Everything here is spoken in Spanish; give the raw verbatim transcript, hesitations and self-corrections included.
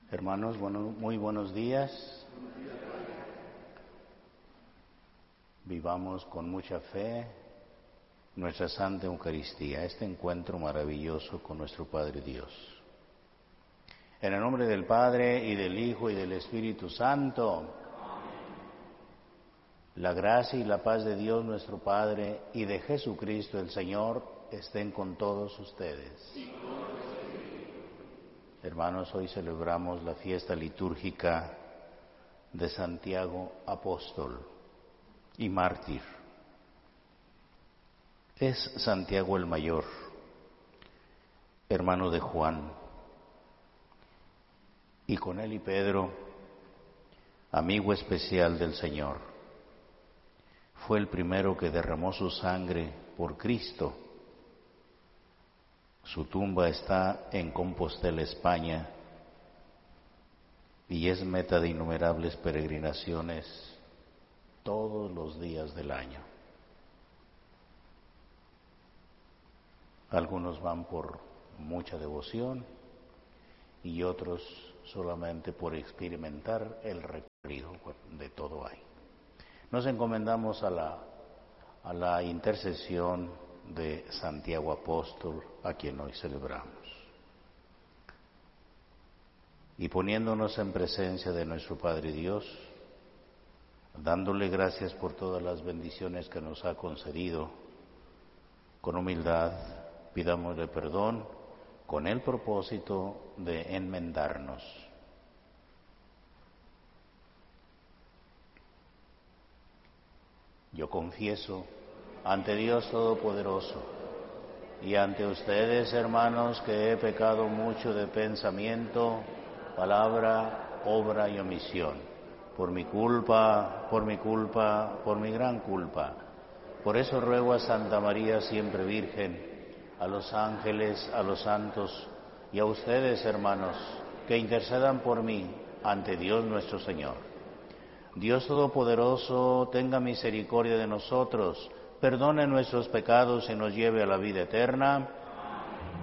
Hermanos, bueno, muy buenos días. Vivamos con mucha fe nuestra Santa Eucaristía, este encuentro maravilloso con nuestro Padre Dios. En el nombre del Padre, y del Hijo, y del Espíritu Santo, la gracia y la paz de Dios nuestro Padre y de Jesucristo el Señor estén con todos ustedes. Hermanos, hoy celebramos la fiesta litúrgica de Santiago Apóstol y mártir. Es Santiago el Mayor, hermano de Juan, y con él y Pedro, amigo especial del Señor. Fue el primero que derramó su sangre por Cristo. Su tumba está en Compostela, España, y es meta de innumerables peregrinaciones todos los días del año. Algunos van por mucha devoción y otros solamente por experimentar el recorrido. De todo hay. Nos encomendamos a la, a la intercesión de Santiago Apóstol, a quien hoy celebramos. Y poniéndonos en presencia de nuestro Padre Dios, dándole gracias por todas las bendiciones que nos ha concedido, con humildad pidámosle perdón con el propósito de enmendarnos. Yo confieso ante Dios Todopoderoso y ante ustedes, hermanos, que he pecado mucho de pensamiento, palabra, obra y omisión, por mi culpa, por mi culpa, por mi gran culpa. Por eso ruego a Santa María, siempre Virgen, a los ángeles, a los santos y a ustedes, hermanos, que intercedan por mí ante Dios nuestro Señor. Dios Todopoderoso, tenga misericordia de nosotros, perdone nuestros pecados y nos lleve a la vida eterna.